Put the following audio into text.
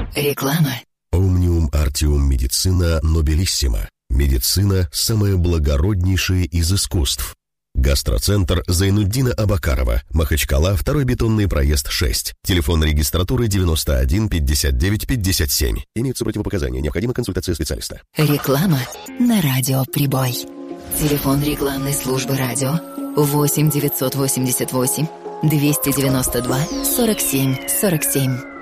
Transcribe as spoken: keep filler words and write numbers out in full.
Реклама. Omnium Artium Medicina Nobilissima. Медицина – самое благороднейшее из искусств. Гастроцентр Зайнуддина Абакарова, Махачкала, второй бетонный проезд шесть. Телефон регистратуры девяносто один пятьдесят девять пятьдесят семь. Имеются противопоказания. Необходима консультация специалиста. Реклама на радио «Прибой». Телефон рекламной службы радио восемь девятьсот восемьдесят восемь двести девяносто два сорок семь сорок семь.